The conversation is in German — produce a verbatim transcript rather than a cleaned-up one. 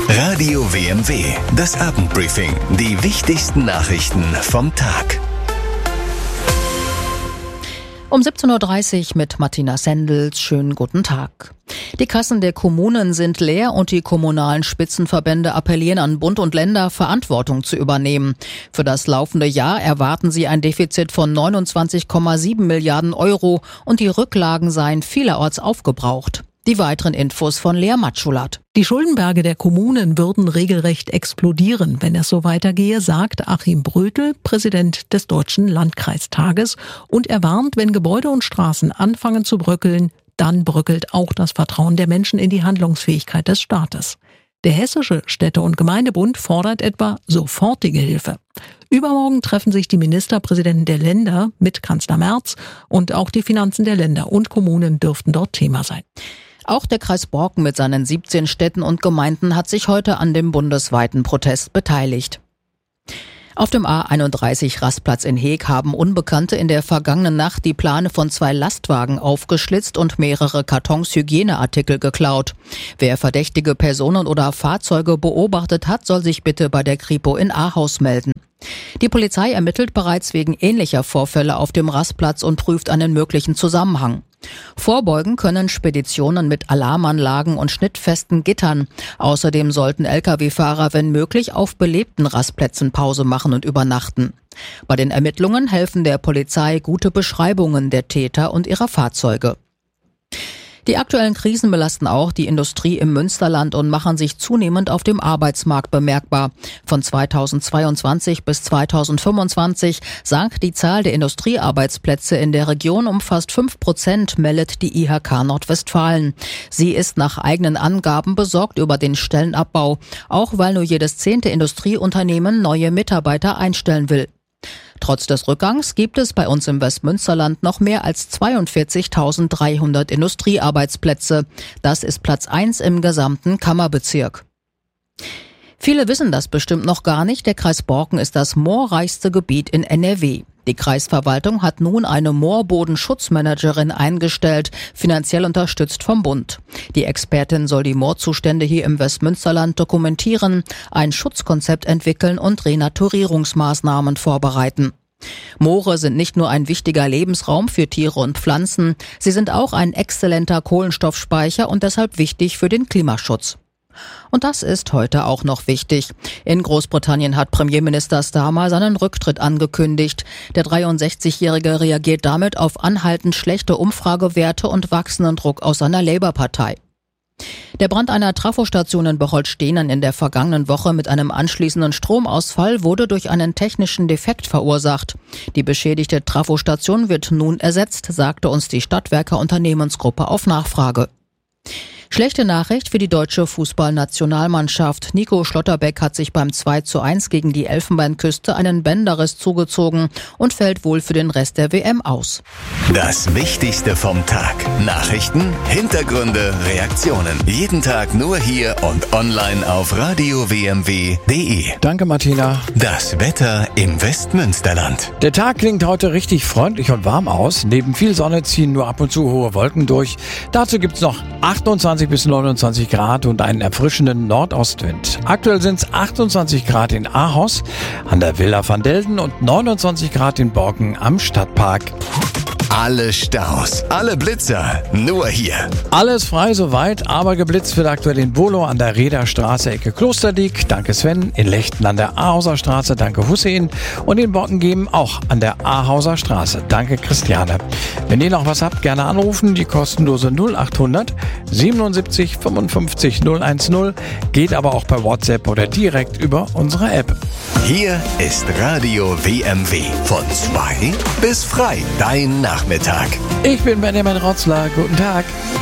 Radio W M W, das Abendbriefing. Die wichtigsten Nachrichten vom Tag. Um siebzehn Uhr dreißig mit Martina Sendels. Schönen guten Tag. Die Kassen der Kommunen sind leer und die kommunalen Spitzenverbände appellieren an Bund und Länder, Verantwortung zu übernehmen. Für das laufende Jahr erwarten sie ein Defizit von neunundzwanzig Komma sieben Milliarden Euro und die Rücklagen seien vielerorts aufgebraucht. Die weiteren Infos von Lea Matschulat. Die Schuldenberge der Kommunen würden regelrecht explodieren, wenn es so weitergehe, sagt Achim Brötel, Präsident des Deutschen Landkreistages. Und er warnt, wenn Gebäude und Straßen anfangen zu bröckeln, dann bröckelt auch das Vertrauen der Menschen in die Handlungsfähigkeit des Staates. Der Hessische Städte- und Gemeindebund fordert etwa sofortige Hilfe. Übermorgen treffen sich die Ministerpräsidenten der Länder mit Kanzler Merz und auch die Finanzen der Länder und Kommunen dürften dort Thema sein. Auch der Kreis Borken mit seinen siebzehn Städten und Gemeinden hat sich heute an dem bundesweiten Protest beteiligt. Auf dem A einunddreißig Rastplatz in Heeg haben Unbekannte in der vergangenen Nacht die Plane von zwei Lastwagen aufgeschlitzt und mehrere Kartons Hygieneartikel geklaut. Wer verdächtige Personen oder Fahrzeuge beobachtet hat, soll sich bitte bei der Kripo in Ahaus melden. Die Polizei ermittelt bereits wegen ähnlicher Vorfälle auf dem Rastplatz und prüft einen möglichen Zusammenhang. Vorbeugen können Speditionen mit Alarmanlagen und schnittfesten Gittern. Außerdem sollten L K W-Fahrer, wenn möglich, auf belebten Rastplätzen Pause machen und übernachten. Bei den Ermittlungen helfen der Polizei gute Beschreibungen der Täter und ihrer Fahrzeuge. Die aktuellen Krisen belasten auch die Industrie im Münsterland und machen sich zunehmend auf dem Arbeitsmarkt bemerkbar. Von zweitausendzweiundzwanzig bis zweitausendfünfundzwanzig sank die Zahl der Industriearbeitsplätze in der Region um fast fünf Prozent, meldet die I H K Nordwestfalen. Sie ist nach eigenen Angaben besorgt über den Stellenabbau, auch weil nur jedes zehnte Industrieunternehmen neue Mitarbeiter einstellen will. Trotz des Rückgangs gibt es bei uns im Westmünsterland noch mehr als zweiundvierzigtausenddreihundert Industriearbeitsplätze. Das ist Platz eins im gesamten Kammerbezirk. Viele wissen das bestimmt noch gar nicht. Der Kreis Borken ist das moorreichste Gebiet in N R W. Die Kreisverwaltung hat nun eine Moorbodenschutzmanagerin eingestellt, finanziell unterstützt vom Bund. Die Expertin soll die Moorzustände hier im Westmünsterland dokumentieren, ein Schutzkonzept entwickeln und Renaturierungsmaßnahmen vorbereiten. Moore sind nicht nur ein wichtiger Lebensraum für Tiere und Pflanzen, sie sind auch ein exzellenter Kohlenstoffspeicher und deshalb wichtig für den Klimaschutz. Und das ist heute auch noch wichtig. In Großbritannien hat Premierminister Starmer seinen Rücktritt angekündigt. Der dreiundsechzigjährige reagiert damit auf anhaltend schlechte Umfragewerte und wachsenden Druck aus seiner Labour-Partei. Der Brand einer Trafostation in Bocholt-Stehnen in der vergangenen Woche mit einem anschließenden Stromausfall wurde durch einen technischen Defekt verursacht. Die beschädigte Trafostation wird nun ersetzt, sagte uns die Stadtwerke Unternehmensgruppe auf Nachfrage. Schlechte Nachricht für die deutsche Fußballnationalmannschaft. Nico Schlotterbeck hat sich beim zwei zu eins gegen die Elfenbeinküste einen Bänderriss zugezogen und fällt wohl für den Rest der W M aus. Das Wichtigste vom Tag. Nachrichten, Hintergründe, Reaktionen. Jeden Tag nur hier und online auf radio w m w punkt d e. Danke, Martina. Das Wetter im Westmünsterland. Der Tag klingt heute richtig freundlich und warm aus. Neben viel Sonne ziehen nur ab und zu hohe Wolken durch. Dazu gibt's noch achtundzwanzig bis neunundzwanzig Grad und einen erfrischenden Nordostwind. Aktuell sind es achtundzwanzig Grad in Ahaus an der Villa van Delden und neunundzwanzig Grad in Borken am Stadtpark. Alle Staus, alle Blitzer, nur hier. Alles frei soweit, aber geblitzt wird aktuell in Bolo an der Rederstraße Ecke Klosterdiek. Danke Sven. In Lechten an der Ahauser Straße. Danke Hussein. Und in Bockengeben auch an der Ahauser Straße. Danke Christiane. Wenn ihr noch was habt, gerne anrufen. Die kostenlose null achthundert siebenundsiebzig fünfundfünfzig null eins null. Geht aber auch per WhatsApp oder direkt über unsere App. Hier ist Radio W M W. Von zwei bis frei. Dein Nachmittag. Ich bin Benjamin Rotzler. Guten Tag.